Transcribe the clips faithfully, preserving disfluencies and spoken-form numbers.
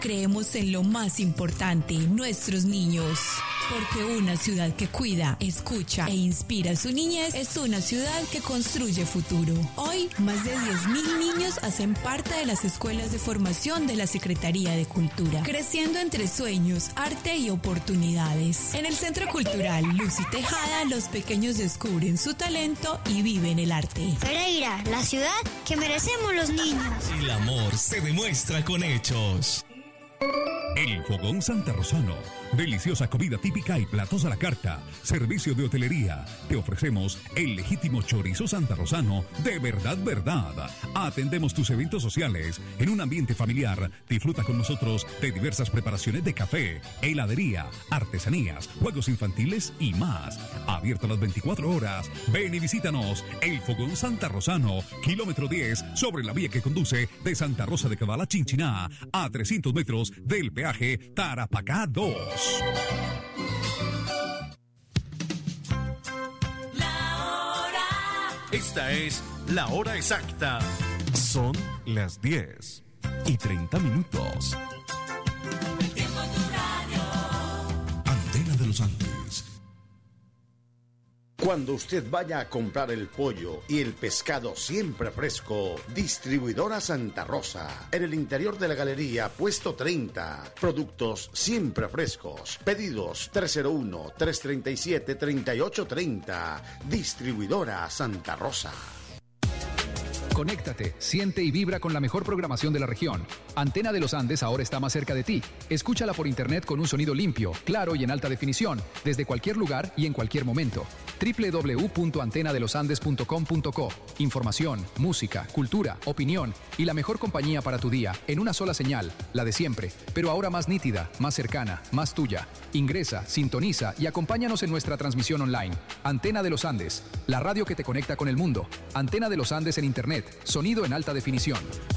Creemos en lo más importante, nuestros niños. Porque una ciudad que cuida, escucha e inspira su niñez es una ciudad que construye futuro. Hoy, más de diez mil niños hacen parte de las escuelas de formación de la Secretaría de Cultura, creciendo entre sueños, arte y oportunidades. En el Centro Cultural Luz y Tejada, los pequeños descubren su talento y viven el arte. Pereira, la ciudad que merecemos los niños. El amor se demuestra con hechos. El Fogón Santa Rosano. Deliciosa comida típica y platos a la carta. Servicio de hotelería. Te ofrecemos el legítimo chorizo santarrosano de verdad, verdad. Atendemos tus eventos sociales en un ambiente familiar. Disfruta con nosotros de diversas preparaciones de café, heladería, artesanías, juegos infantiles y más. Abierto las veinticuatro horas. Ven y visítanos. El Fogón Santa Rosano, kilómetro diez, sobre la vía que conduce de Santa Rosa de Cabal a Chinchiná, a trescientos metros del peaje Tarapacá dos. Esta es la hora exacta. Son las diez y treinta minutos. El tiempo en tu radio. Antena de los Andes. Cuando usted vaya a comprar el pollo y el pescado siempre fresco, Distribuidora Santa Rosa, en el interior de la galería, puesto treinta. Productos siempre frescos. Pedidos tres cero uno, tres tres siete, tres ocho tres cero. Distribuidora Santa Rosa. Conéctate, siente y vibra con la mejor programación de la región. Antena de los Andes ahora está más cerca de ti. Escúchala por internet con un sonido limpio, claro y en alta definición, desde cualquier lugar y en cualquier momento. doble u doble u doble u punto antena de los andes punto com punto co. Información, música, cultura, opinión y la mejor compañía para tu día en una sola señal, la de siempre, pero ahora más nítida, más cercana, más tuya. Ingresa, sintoniza y acompáñanos en nuestra transmisión online. Antena de los Andes, la radio que te conecta con el mundo. Antena de los Andes en internet, sonido en alta definición.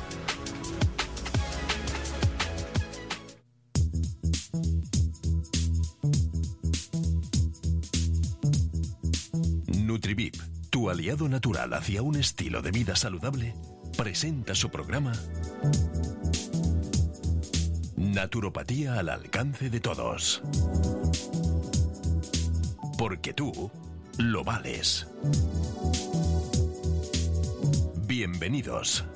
Nutrivip, tu aliado natural hacia un estilo de vida saludable, presenta su programa Naturopatía al alcance de todos. Porque tú lo vales. Bienvenidos.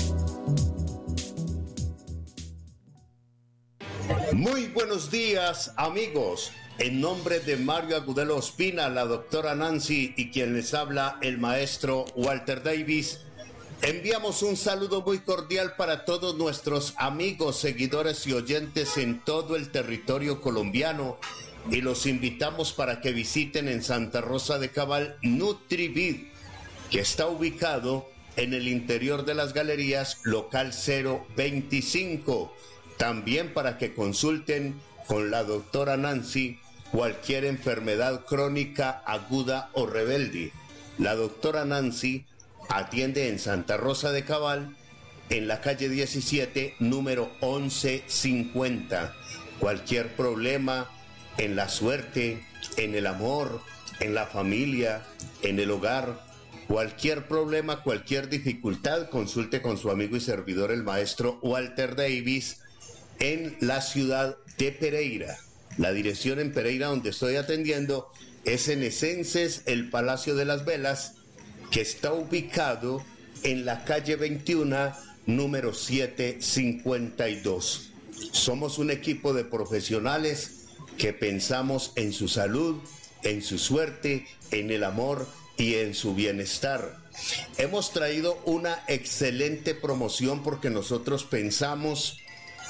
Muy buenos días, amigos. En nombre de Mario Agudelo Ospina, la doctora Nancy y quien les habla, el maestro Walter Davis, enviamos un saludo muy cordial para todos nuestros amigos, seguidores y oyentes en todo el territorio colombiano y los invitamos para que visiten en Santa Rosa de Cabal Nutrivid, que está ubicado en el interior de las galerías, local cero veinticinco. También para que consulten con la doctora Nancy cualquier enfermedad crónica, aguda o rebelde. La doctora Nancy atiende en Santa Rosa de Cabal, en la calle diecisiete, número once cincuenta. Cualquier problema en la suerte, en el amor, en la familia, en el hogar, cualquier problema, cualquier dificultad, consulte con su amigo y servidor, el maestro Walter Davis, en la ciudad de Pereira. La dirección en Pereira donde estoy atendiendo es en Esences, el Palacio de las Velas, que está ubicado en la calle veintiuno, número setecientos cincuenta y dos. Somos un equipo de profesionales que pensamos en su salud, en su suerte, en el amor y en su bienestar. Hemos traído una excelente promoción porque nosotros pensamos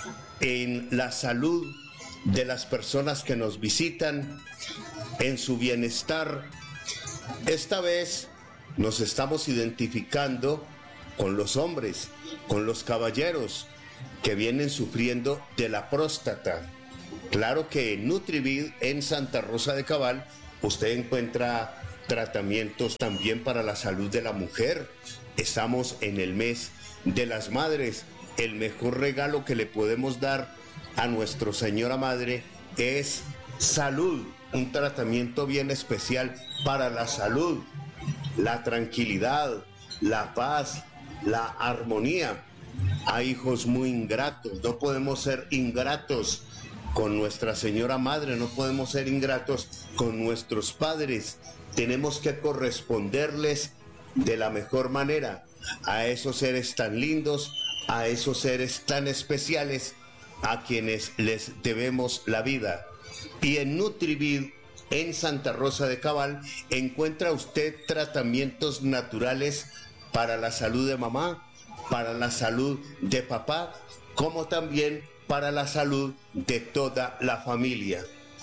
en la salud de las personas que nos visitan, en su bienestar. Esta vez nos estamos identificando con los hombres, con los caballeros que vienen sufriendo de la próstata. Claro que en Nutrivid, en Santa Rosa de Cabal, usted encuentra tratamientos también para la salud de la mujer. Estamos en el mes de las madres. El mejor regalo que le podemos dar a nuestra señora madre es salud, un tratamiento bien especial para la salud, la tranquilidad, la paz, la armonía. Hay hijos muy ingratos, no podemos ser ingratos con nuestra señora madre, no podemos ser ingratos con nuestros padres. Tenemos que corresponderles de la mejor manera a esos seres tan lindos, a esos seres tan especiales, a quienes les debemos la vida. Y en Nutrivid, en Santa Rosa de Cabal, encuentra usted tratamientos naturales para la salud de mamá, para la salud de papá, como también para la salud de toda la familia.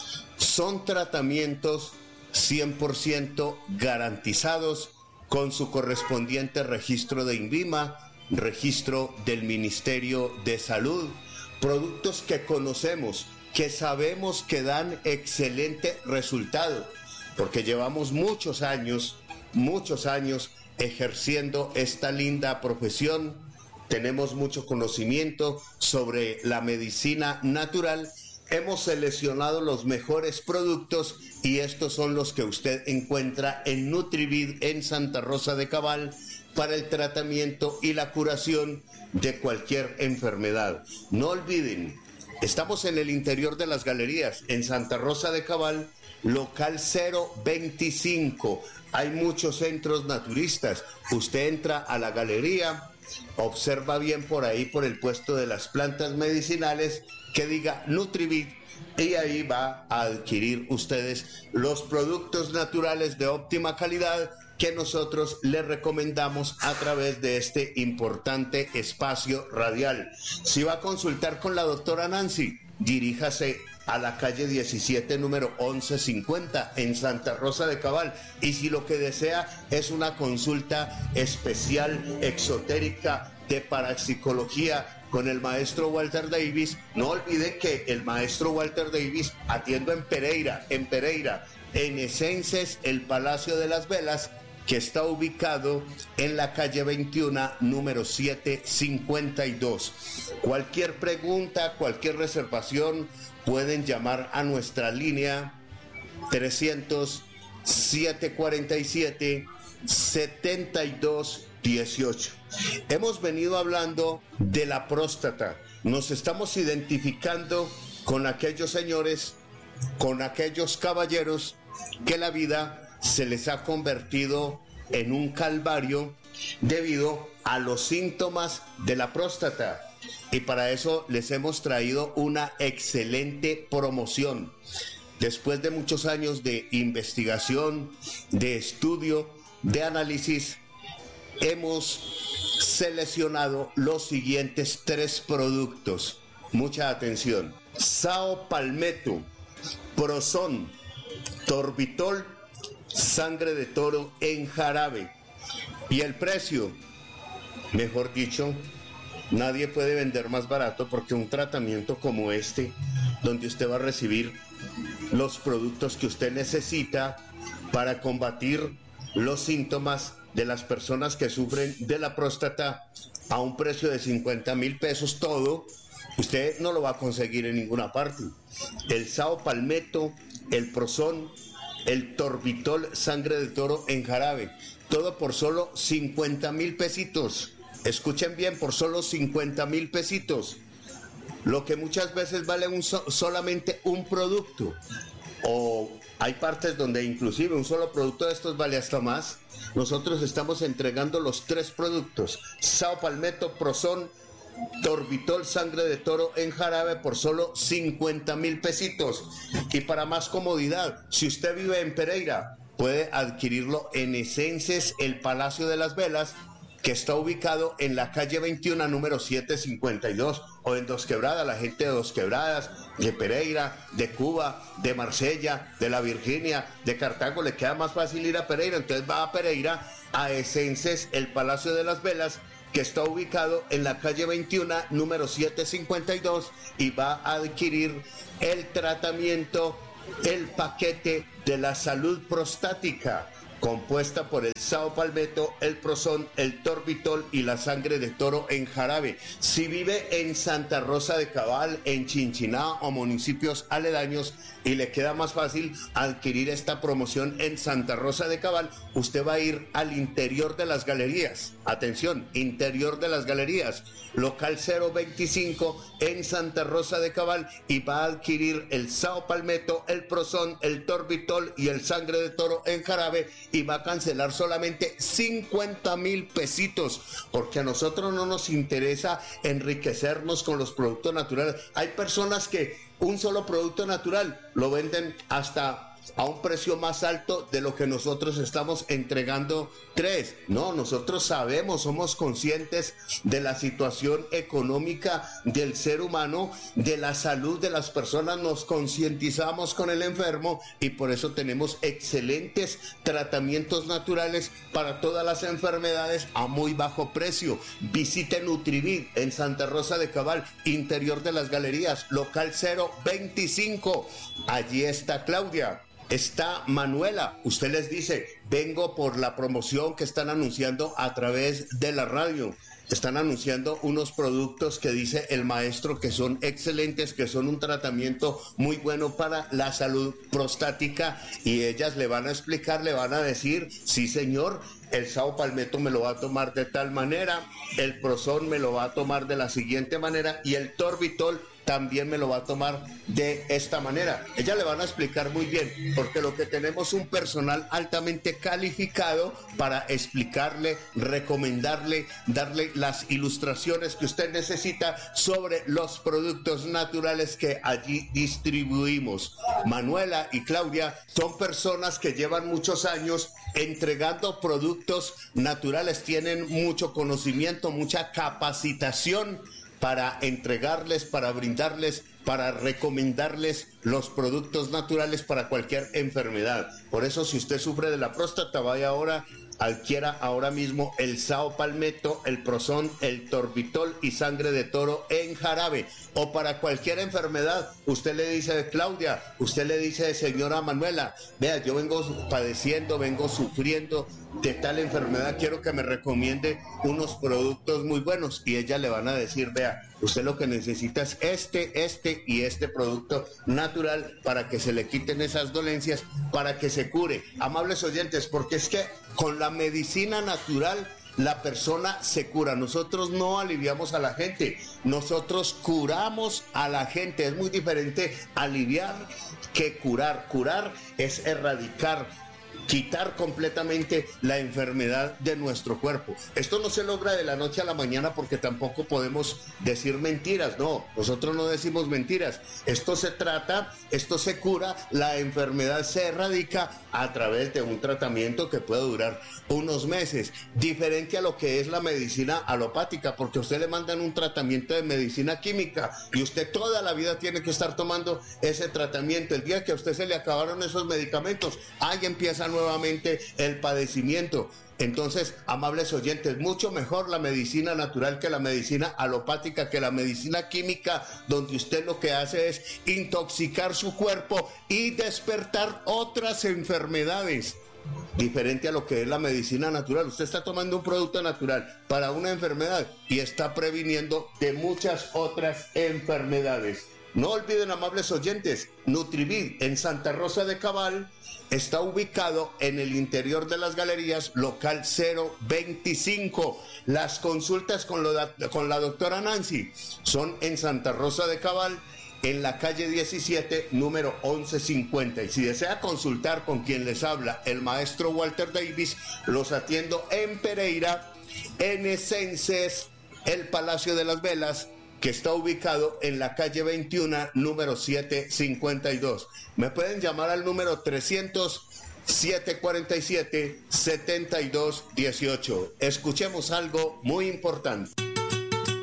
Son tratamientos cien por ciento garantizados con su correspondiente registro de INVIMA, registro del Ministerio de Salud, productos que conocemos, que sabemos que dan excelente resultado, porque llevamos muchos años, muchos años ejerciendo esta linda profesión. Tenemos mucho conocimiento sobre la medicina natural. Hemos seleccionado los mejores productos y estos son los que usted encuentra en Nutrivid en Santa Rosa de Cabal para el tratamiento y la curación de cualquier enfermedad. No olviden, estamos en el interior de las galerías, en Santa Rosa de Cabal, local cero veinticinco. Hay muchos centros naturistas. Usted entra a la galería, observa bien por ahí, por el puesto de las plantas medicinales, que diga Nutrivid, y ahí va a adquirir ustedes los productos naturales de óptima calidad que nosotros les recomendamos a través de este importante espacio radial. Si va a consultar con la doctora Nancy, diríjase a la calle diecisiete, número once cincuenta, en Santa Rosa de Cabal. Y si lo que desea es una consulta especial, exotérica, de parapsicología con el maestro Walter Davis, no olvide que el maestro Walter Davis atiende en Pereira, en Pereira, en Esences, el Palacio de las Velas, que está ubicado en la calle veintiuno, número setecientos cincuenta y dos. Cualquier pregunta, cualquier reservación, pueden llamar a nuestra línea trescientos, setecientos cuarenta y siete, setenta y dos dieciocho. Hemos venido hablando de la próstata. Nos estamos identificando con aquellos señores, con aquellos caballeros que la vida se les ha convertido en un calvario debido a los síntomas de la próstata. Y para eso les hemos traído una excelente promoción. Después de muchos años de investigación, de estudio, de análisis, hemos seleccionado los siguientes tres productos. Mucha atención: Sao Palmetto, Proson, Torbitol, sangre de toro en jarabe. Y el precio, mejor dicho, nadie puede vender más barato, porque un tratamiento como este, donde usted va a recibir los productos que usted necesita para combatir los síntomas de las personas que sufren de la próstata, a un precio de cincuenta mil pesos todo, usted no lo va a conseguir en ninguna parte. El Sao Palmetto, el Proson, el Torbitol, sangre de toro en jarabe, todo por solo cincuenta mil pesitos. Escuchen bien, por solo cincuenta mil pesitos. Lo que muchas veces vale un so- solamente un producto. O hay partes donde inclusive un solo producto de estos vale hasta más. Nosotros estamos entregando los tres productos: Sao Palmetto, Proson, Torbitol, sangre de toro en jarabe, por solo cincuenta mil pesitos. Y para más comodidad, si usted vive en Pereira, puede adquirirlo en Esences, el Palacio de las Velas, que está ubicado en la calle veintiuno, número setecientos cincuenta y dos, o en Dos Quebradas. La gente de Dos Quebradas, de Pereira, de Cuba, de Marsella, de la Virginia, de Cartago, le queda más fácil ir a Pereira, entonces va a Pereira, a Esences, el Palacio de las Velas, que está ubicado en la calle veintiuno, número setecientos cincuenta y dos, y va a adquirir el tratamiento, el paquete de la salud prostática, compuesta por el Sao Palmetto, el Prozón, el Torbitol y la sangre de toro en jarabe. Si vive en Santa Rosa de Cabal, en Chinchiná o municipios aledaños y le queda más fácil adquirir esta promoción en Santa Rosa de Cabal, usted va a ir al interior de las galerías. Atención, interior de las galerías. Local cero veinticinco en Santa Rosa de Cabal y va a adquirir el Sao Palmetto, el Prozón, el Torbitol y el sangre de toro en jarabe y va a cancelar solamente cincuenta mil pesitos, porque a nosotros no nos interesa enriquecernos con los productos naturales. Hay personas que un solo producto natural lo venden hasta a un precio más alto de lo que nosotros estamos entregando tres. No, nosotros sabemos, somos conscientes de la situación económica del ser humano, de la salud de las personas, nos concientizamos con el enfermo y por eso tenemos excelentes tratamientos naturales para todas las enfermedades a muy bajo precio. Visite Nutrivid en Santa Rosa de Cabal, interior de las galerías, local cero veinticinco. Allí está Claudia. Está Manuela, usted les dice, vengo por la promoción que están anunciando a través de la radio. Están anunciando unos productos que dice el maestro que son excelentes, que son un tratamiento muy bueno para la salud prostática y ellas le van a explicar, le van a decir, sí señor, el Sao Palmetto me lo va a tomar de tal manera, el Prozón me lo va a tomar de la siguiente manera y el Torbitol también me lo va a tomar de esta manera. Ella le van a explicar muy bien, porque lo que tenemos es un personal altamente calificado para explicarle, recomendarle, darle las ilustraciones que usted necesita sobre los productos naturales que allí distribuimos. Manuela y Claudia son personas que llevan muchos años entregando productos naturales, tienen mucho conocimiento, mucha capacitación para entregarles, para brindarles, para recomendarles los productos naturales para cualquier enfermedad. Por eso, si usted sufre de la próstata, vaya ahora, adquiera ahora mismo el Sao Palmetto, el Prozón, el Torbitol y sangre de toro en jarabe. O para cualquier enfermedad, usted le dice, Claudia, usted le dice, señora Manuela, vea, yo vengo padeciendo, vengo sufriendo de tal enfermedad, quiero que me recomiende unos productos muy buenos. Y ella le van a decir, vea, usted lo que necesita es este, este y este producto natural para que se le quiten esas dolencias, para que se cure. Amables oyentes, porque es que con la medicina natural la persona se cura. Nosotros no aliviamos a la gente, nosotros curamos a la gente. Es muy diferente aliviar que curar. Curar es erradicar, quitar completamente la enfermedad de nuestro cuerpo. Esto no se logra de la noche a la mañana porque tampoco podemos decir mentiras. No, nosotros no decimos mentiras. Esto se trata, esto se cura, la enfermedad se erradica a través de un tratamiento que puede durar unos meses, diferente a lo que es la medicina alopática, porque a usted le mandan un tratamiento de medicina química y usted toda la vida tiene que estar tomando ese tratamiento. El día que a usted se le acabaron esos medicamentos, ahí empieza nuevamente el padecimiento. Entonces, amables oyentes, mucho mejor la medicina natural que la medicina alopática, que la medicina química, donde usted lo que hace es intoxicar su cuerpo y despertar otras enfermedades. Diferente a lo que es la medicina natural. Usted está tomando un producto natural para una enfermedad y está previniendo de muchas otras enfermedades. No olviden, amables oyentes, Nutrivid en Santa Rosa de Cabal está ubicado en el interior de las galerías, local cero veinticinco. Las consultas con, lo da, con la doctora Nancy son en Santa Rosa de Cabal, en la calle diecisiete, número once cincuenta. Y si desea consultar con quien les habla, el maestro Walter Davis, los atiendo en Pereira, en Esences, el Palacio de las Velas, que está ubicado en la calle veintiuno, número setecientos cincuenta y dos. Me pueden llamar al número trescientos, setecientos cuarenta y siete, setenta y dos dieciocho. Escuchemos algo muy importante.